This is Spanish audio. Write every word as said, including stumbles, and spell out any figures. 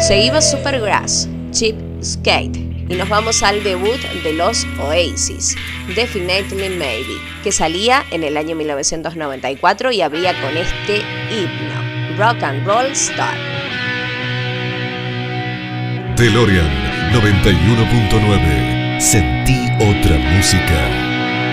Seguimos Supergrass, Cheapskate, y nos vamos al debut de los Oasis, Definitely Maybe, que salía en el año mil novecientos noventa y cuatro y abría con este himno, Rock and Roll Star. DeLorean noventa y uno punto nueve. Sentí otra música.